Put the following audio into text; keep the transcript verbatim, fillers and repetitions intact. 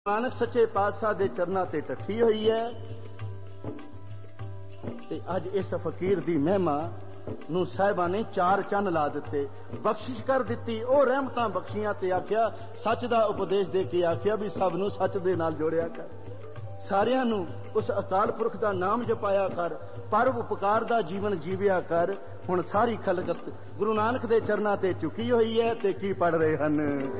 ਨਾਨਕ ਸੱਚੇ ਪਾਤਸ਼ਾਹ ਦੇ ਚਰਨਾਂ ਤੇ ਟੱਠੀ ਹੋਈ ਹੈ ਤੇ ਅੱਜ ਇਸ ਫਕੀਰ ਦੀ ਮਹਿਮਾ ਨੂੰ ਸਾਹਿਬਾਂ ਨੇ ਚਾਰ ਚੰਨ ਲਾ ਦਿੱਤੇ, ਬਖਸ਼ਿਸ਼ ਕਰ ਦਿੱਤੀ। ਉਹ ਰਹਿਮਤਾਂ ਬਖਸ਼ੀਆਂ ਤੇ ਆਖਿਆ, ਸੱਚ ਦਾ ਉਪਦੇਸ਼ ਦੇ ਕੇ ਆਖਿਆ ਵੀ ਸਭ ਨੂੰ ਸੱਚ ਦੇ ਨਾਲ ਜੋੜਿਆ ਕਰ, ਸਾਰਿਆਂ ਨੂੰ ਉਸ ਅਕਾਲ ਪੁਰਖ ਦਾ ਨਾਮ ਜਪਾਇਆ ਕਰ, ਪਰ ਉਪਕਾਰ ਦਾ ਜੀਵਨ ਜੀਵਿਆ ਕਰ। ਹੁਣ ਸਾਰੀ ਖਲਕਤ ਗੁਰੂ ਨਾਨਕ ਦੇ ਚਰਨਾਂ ਤੇ ਝੁਕੀ ਹੋਈ ਹੈ ਤੇ ਕੀ ਪੜ ਰਹੇ ਹਨ।